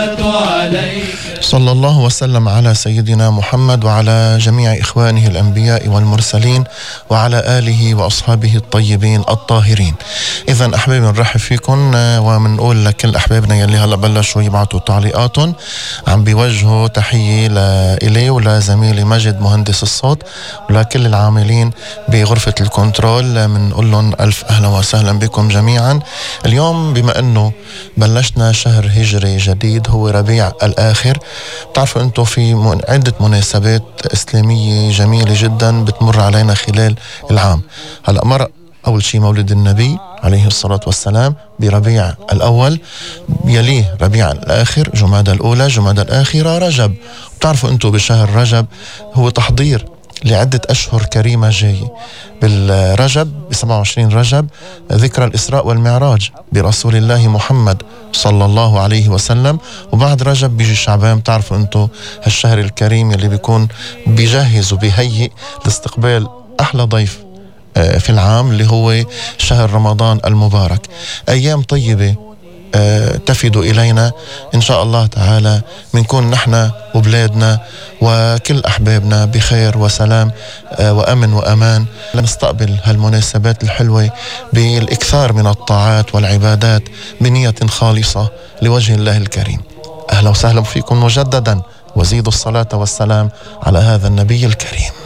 صلى الله وسلم على سيدنا محمد وعلى جميع إخوانه الأنبياء والمرسلين وعلى آله وأصحابه الطيبين الطاهرين. إذن أحبابي نرحب فيكم ومنقول لكل أحبابنا يلي هلأ بلشوا يبعتوا تعليقاتهم، عم بيوجهوا تحية لإلي ولزميلي مجد مهندس الصوت ولكل العاملين بغرفة الكنترول. منقول لهم ألف أهلا وسهلا بكم جميعا. اليوم بما أنه بلشنا شهر هجري جديد هو ربيع الآخر، بتعرفوا أنتم في عدة مناسبات إسلامية جميلة جدا بتمر علينا خلال العام. هلأ مرق أول شيء مولد النبي عليه الصلاة والسلام بربيع الأول، يليه ربيع الآخر، جمادى الأولى، جمادى الآخرة، رجب. بتعرفوا أنتم بشهر رجب هو تحضير لعدة أشهر كريمة جاي. بالرجب ب27 رجب ذكرى الإسراء والمعراج برسول الله محمد صلى الله عليه وسلم، وبعد رجب بيجي شعبان. بتعرفوا أنتم هالشهر الكريم اللي بيكون بيجهز وبيهيئ لاستقبال أحلى ضيف في العام اللي هو شهر رمضان المبارك. أيام طيبة تفد إلينا إن شاء الله تعالى، منكون نحن وبلادنا وكل أحبابنا بخير وسلام وأمن وأمان، لنستقبل هالمناسبات الحلوة بالإكثار من الطاعات والعبادات بنية خالصة لوجه الله الكريم. أهلا وسهلا فيكم مجددا، وزيدوا الصلاة والسلام على هذا النبي الكريم.